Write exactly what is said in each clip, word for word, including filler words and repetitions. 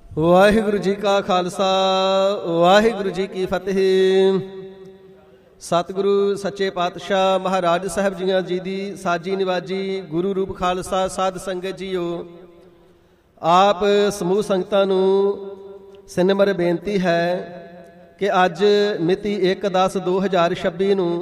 ਵਾਹਿਗੁਰੂ ਜੀ ਕਾ ਖਾਲਸਾ ਵਾਹਿਗੁਰੂ ਜੀ ਕੀ ਫਤਿਹ। ਸਤਿਗੁਰੂ ਸੱਚੇ ਪਾਤਸ਼ਾਹ ਮਹਾਰਾਜ ਸਾਹਿਬ ਜੀਆਂ ਜੀ ਦੀ ਸਾਜੀ ਨਿਵਾਜੀ ਗੁਰੂ ਰੂਪ ਖਾਲਸਾ ਸਾਧ ਸੰਗਤ ਜੀਓ, ਆਪ ਸਮੂਹ ਸੰਗਤਾਂ ਨੂੰ ਸਿਨਮਰ ਬੇਨਤੀ ਹੈ ਕਿ ਅੱਜ ਮਿਤੀ ਇੱਕ ਦਸ ਦੋ ਹਜ਼ਾਰ ਛੱਬੀ ਨੂੰ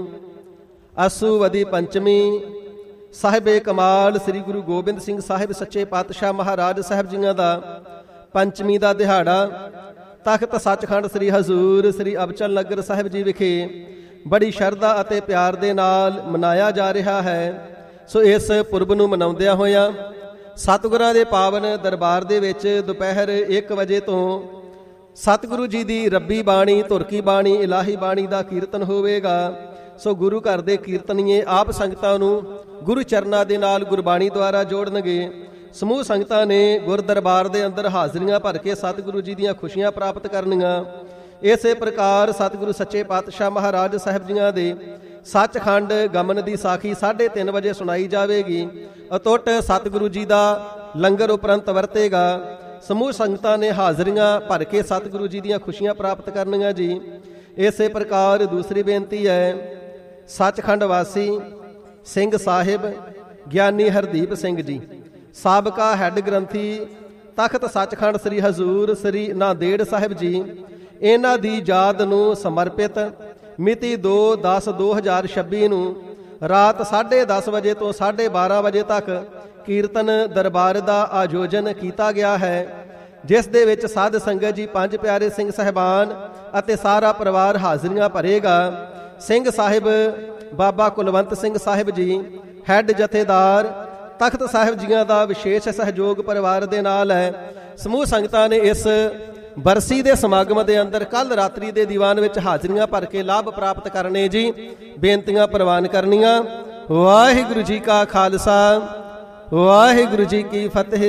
ਆਸੂਵਦੀ ਪੰਚਮੀ ਸਾਹਿਬੇ ਕਮਾਲ ਸ੍ਰੀ ਗੁਰੂ ਗੋਬਿੰਦ ਸਿੰਘ ਸਾਹਿਬ ਸੱਚੇ ਪਾਤਸ਼ਾਹ ਮਹਾਰਾਜ ਸਾਹਿਬ ਜੀਆਂ ਦਾ ਪੰਚਮੀ ਦਾ ਦਿਹਾੜਾ ਤਖਤ ਸੱਚਖੰਡ ਸ੍ਰੀ ਹਜ਼ੂਰ ਸ੍ਰੀ ਅਬਚਲ ਨਗਰ ਸਾਹਿਬ ਜੀ ਵਿਖੇ ਬੜੀ ਸ਼ਰਧਾ ਅਤੇ ਪਿਆਰ ਦੇ ਨਾਲ ਮਨਾਇਆ ਜਾ ਰਿਹਾ ਹੈ। ਸੋ ਇਸ ਪੁਰਬ ਨੂੰ ਮਨਾਉਂਦਿਆਂ ਹੋਇਆਂ ਸਤਿਗੁਰਾਂ ਦੇ ਪਾਵਨ ਦਰਬਾਰ ਦੇ ਵਿੱਚ ਦੁਪਹਿਰ ਇੱਕ ਵਜੇ ਤੋਂ ਸਤਿਗੁਰੂ ਜੀ ਦੀ ਰੱਬੀ ਬਾਣੀ, ਧੁਰਕੀ ਬਾਣੀ, ਇਲਾਹੀ ਬਾਣੀ ਦਾ ਕੀਰਤਨ ਹੋਵੇਗਾ। ਸੋ ਗੁਰੂ ਘਰ ਦੇ ਕੀਰਤਨੀਏ ਆਪ ਸੰਗਤਾਂ ਨੂੰ ਗੁਰੂ ਚਰਨਾਂ ਦੇ ਨਾਲ ਗੁਰਬਾਣੀ ਦੁਆਰਾ ਜੋੜਨਗੇ। ਸਮੂਹ ਸੰਗਤਾਂ ਨੇ ਗੁਰ ਦਰਬਾਰ ਦੇ ਅੰਦਰ ਹਾਜ਼ਰੀਆਂ ਭਰ ਕੇ ਸਤਿਗੁਰੂ ਜੀ ਦੀਆਂ ਖੁਸ਼ੀਆਂ ਪ੍ਰਾਪਤ ਕਰਨੀਆਂ। ਇਸੇ ਪ੍ਰਕਾਰ ਸਤਿਗੁਰੂ ਸੱਚੇ ਪਾਤਸ਼ਾਹ ਮਹਾਰਾਜ ਸਾਹਿਬ ਜੀਆਂ ਦੇ ਸੱਚਖੰਡ ਗਮਨ ਦੀ ਸਾਖੀ ਸਾਢੇ ਤਿੰਨ ਵਜੇ ਸੁਣਾਈ ਜਾਵੇਗੀ। ਅਤੁੱਟ ਸਤਿਗੁਰੂ ਜੀ ਦਾ ਲੰਗਰ ਉਪਰੰਤ ਵਰਤੇਗਾ। ਸਮੂਹ ਸੰਗਤਾਂ ਨੇ ਹਾਜ਼ਰੀਆਂ ਭਰ ਕੇ ਸਤਿਗੁਰੂ ਜੀ ਦੀਆਂ ਖੁਸ਼ੀਆਂ ਪ੍ਰਾਪਤ ਕਰਨੀਆਂ ਜੀ। ਇਸੇ ਪ੍ਰਕਾਰ ਦੂਸਰੀ ਬੇਨਤੀ ਹੈ, ਸੱਚਖੰਡ ਵਾਸੀ ਸਿੰਘ ਸਾਹਿਬ ਗਿਆਨੀ ਹਰਦੀਪ ਸਿੰਘ ਜੀ, ਸਾਬਕਾ ਹੈੱਡ ਗ੍ਰੰਥੀ ਤਖਤ ਸੱਚਖੰਡ ਸ੍ਰੀ ਹਜ਼ੂਰ ਸ੍ਰੀ ਨਾਂਦੇੜ ਸਾਹਿਬ ਜੀ, ਇਹਨਾਂ ਦੀ ਯਾਦ ਨੂੰ ਸਮਰਪਿਤ ਮਿਤੀ ਦੋ ਦਸ ਦੋ ਹਜ਼ਾਰ ਛੱਬੀ ਨੂੰ ਰਾਤ ਸਾਢੇ ਦਸ ਵਜੇ ਤੋਂ ਸਾਢੇ ਬਾਰਾਂ ਵਜੇ ਤੱਕ ਕੀਰਤਨ ਦਰਬਾਰ ਦਾ ਆਯੋਜਨ ਕੀਤਾ ਗਿਆ ਹੈ, ਜਿਸ ਦੇ ਵਿੱਚ ਸਾਧ ਸੰਗਤ ਜੀ, ਪੰਜ ਪਿਆਰੇ ਸਿੰਘ ਸਾਹਿਬਾਨ ਅਤੇ ਸਾਰਾ ਪਰਿਵਾਰ ਹਾਜ਼ਰੀਆਂ ਭਰੇਗਾ। ਸਿੰਘ ਸਾਹਿਬ ਬਾਬਾ ਕੁਲਵੰਤ ਸਿੰਘ ਸਾਹਿਬ ਜੀ ਹੈੱਡ ਜਥੇਦਾਰ ਤਖਤ ਸਾਹਿਬ ਜੀਆਂ ਦਾ ਵਿਸ਼ੇਸ਼ ਸਹਿਯੋਗ ਪਰਿਵਾਰ ਦੇ ਨਾਲ ਹੈ। ਸਮੂਹ ਸੰਗਤਾਂ ਨੇ ਇਸ ਬਰਸੀ ਦੇ ਸਮਾਗਮ ਦੇ ਅੰਦਰ ਕੱਲ ਰਾਤਰੀ ਦੇ ਦੀਵਾਨ ਵਿੱਚ ਹਾਜ਼ਰੀਆਂ ਭਰ ਕੇ ਲਾਭ ਪ੍ਰਾਪਤ ਕਰਨੇ ਜੀ। ਬੇਨਤੀਆਂ ਪ੍ਰਵਾਨ ਕਰਨੀਆਂ। ਵਾਹਿਗੁਰੂ ਜੀ ਕਾ ਖਾਲਸਾ ਵਾਹਿਗੁਰੂ ਜੀ ਕੀ ਫਤਿਹ।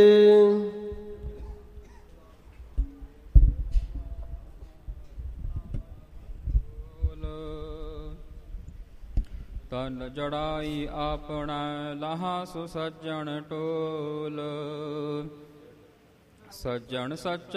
ਤਨ ਜੜਾਈ ਆਪਣਾ ਲਾਹਾ ਸੁ ਸੱਜਣ ਟੋਲ, ਸੱਜਣ ਸੱਚ